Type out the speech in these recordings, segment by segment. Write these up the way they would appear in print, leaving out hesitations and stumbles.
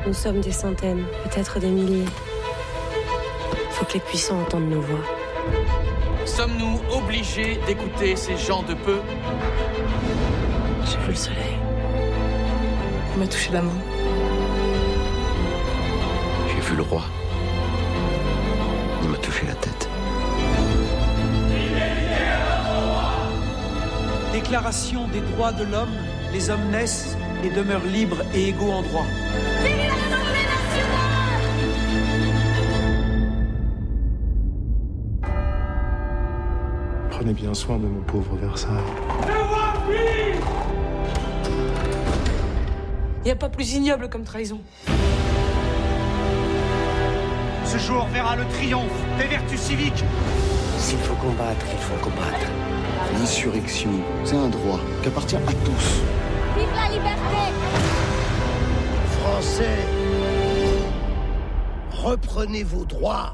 Nous sommes des centaines, peut-être des milliers. Faut que les puissants entendent nos voix. Sommes-nous obligés d'écouter ces gens de peu ? J'ai vu le soleil. Il m'a touché la main. J'ai vu le roi. Il m'a touché la tête. Déclaration des droits de l'homme, les hommes naissent et demeurent libres et égaux en droit. Prenez bien soin de nos pauvres Versailles. Il n'y a pas plus ignoble comme trahison. Ce jour verra le triomphe des vertus civiques. S'il faut combattre, il faut combattre. L'insurrection, c'est un droit qui appartient à tous. Vive la liberté! Français, reprenez vos droits.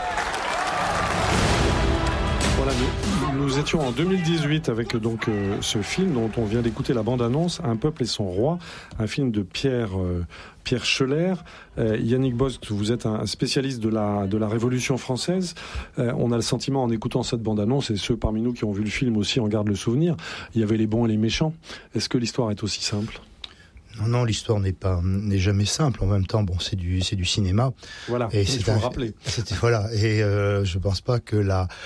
Voilà, nous étions en 2018 avec donc ce film dont on vient d'écouter la bande-annonce, Un peuple et son roi, un film de Pierre Scheller. Yannick Bosc, vous êtes un spécialiste de la Révolution française. On a le sentiment en écoutant cette bande-annonce, et ceux parmi nous qui ont vu le film aussi en gardent le souvenir, il y avait les bons et les méchants. Est-ce que l'histoire est aussi simple ? Non, l'histoire n'est jamais simple. En même temps, bon, c'est du cinéma. Voilà, et il faut le rappeler. Voilà, et je pense pas que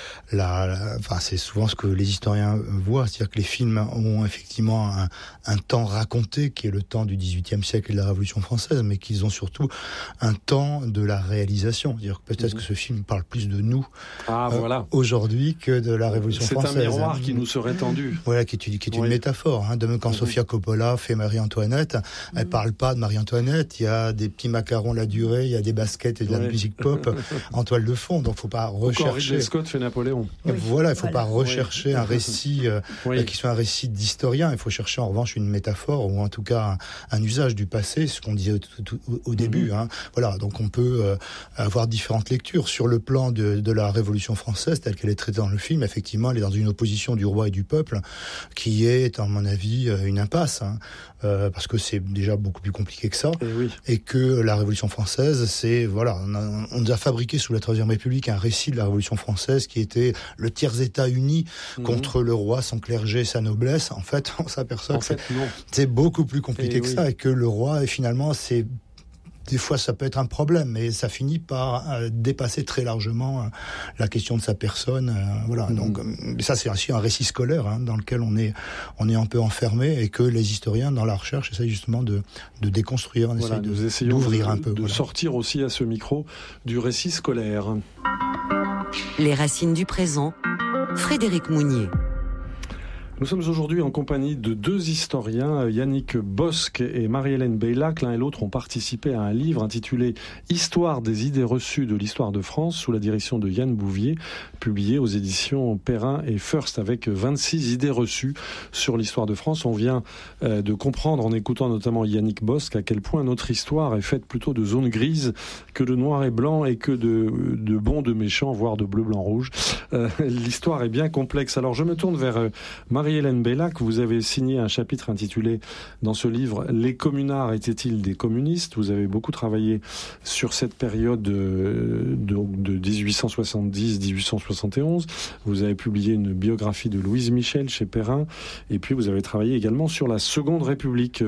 enfin, c'est souvent ce que les historiens voient, c'est-à-dire que les films ont effectivement un temps raconté qui est le temps du XVIIIe siècle et de la Révolution française, mais qu'ils ont surtout un temps de la réalisation. C'est-à-dire que peut-être que ce film parle plus de nous aujourd'hui que de la Révolution française. C'est un miroir qui nous serait tendu. Voilà, qui est une métaphore. De même, quand Sofia Coppola fait Marie-Antoinette, elle parle pas de Marie-Antoinette. Il y a des petits macarons la durée, il y a des baskets et de la musique pop en toile de fond. Donc, faut pas rechercher. Ridley Scott fait Napoléon. Voilà, il faut pas rechercher un récit qui soit un récit d'historien. Il faut chercher en revanche une métaphore ou en tout cas un usage du passé, ce qu'on disait au début. Voilà, donc on peut avoir différentes lectures sur le plan de la Révolution française telle qu'elle est traitée dans le film. Effectivement, elle est dans une opposition du roi et du peuple qui est, à mon avis, une impasse. Parce que c'est déjà beaucoup plus compliqué que ça, et que la Révolution française, c'est on nous a fabriqué sous la Troisième République un récit de la Révolution française qui était le tiers-État uni contre le roi, son clergé, sa noblesse. En fait, on s'aperçoit que c'est beaucoup plus compliqué que ça, et que le roi, finalement, des fois, ça peut être un problème, mais ça finit par dépasser très largement la question de sa personne. Donc, ça, c'est aussi un récit scolaire dans lequel on est un peu enfermé, et que les historiens, dans la recherche, essayent justement de déconstruire, d'ouvrir un peu. De sortir aussi à ce micro du récit scolaire. Les racines du présent, Frédéric Mounier. Nous sommes aujourd'hui en compagnie de deux historiens, Yannick Bosc et Marie-Hélène Beylac. L'un et l'autre ont participé à un livre intitulé « Histoire des idées reçues de l'histoire de France » sous la direction de Yann Bouvier, publié aux éditions Perrin et First, avec 26 idées reçues sur l'histoire de France. On vient de comprendre, en écoutant notamment Yannick Bosc, à quel point notre histoire est faite plutôt de zones grises que de noir et blanc, et que de bons, de méchants, voire de bleu, blanc, rouge. L'histoire est bien complexe. Alors je me tourne vers Marie-Hélène Beylac. Vous avez signé un chapitre intitulé dans ce livre « Les communards étaient-ils des communistes ?» Vous avez beaucoup travaillé sur cette période de 1870-1871. Vous avez publié une biographie de Louise Michel chez Perrin, et puis vous avez travaillé également sur la Seconde République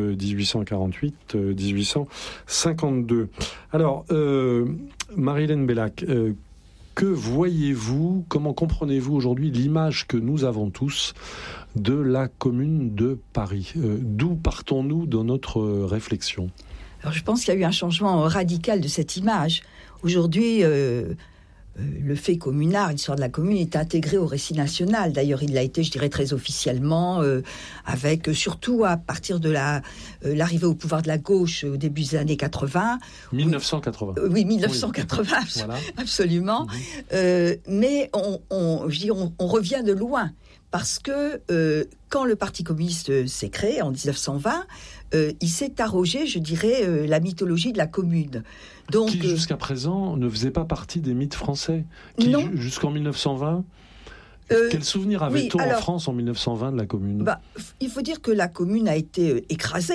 1848-1852. Alors, Marie-Hélène Beylac, que voyez-vous, comment comprenez-vous aujourd'hui l'image que nous avons tous de la Commune de Paris ? D'où partons-nous dans notre réflexion ? Alors je pense qu'il y a eu un changement radical de cette image. Aujourd'hui, le fait communard, l'histoire de la commune, est intégré au récit national. D'ailleurs, il l'a été, je dirais, très officiellement, avec surtout à partir de l'arrivée au pouvoir de la gauche au début des années 80. 1980. Oui, 1980, voilà. Absolument. Mais on revient de loin. Parce que quand le Parti communiste s'est créé en 1920, il s'est arrogé, je dirais, la mythologie de la commune. Donc, qui jusqu'à présent ne faisait pas partie des mythes français. Jusqu'en 1920, quel souvenir avait-on en France en 1920 de la commune ? Il faut dire que la commune a été écrasée.